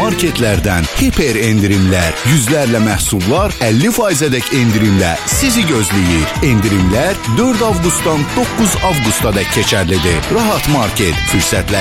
marketlərdən hiper endirimlər, yüzlərlə məhsullar 50%-dək endirimlə sizi gözləyir. Endirimlər 4 avqustdan 9 avqustadək keçərlidir. Rahat Market fürsətləri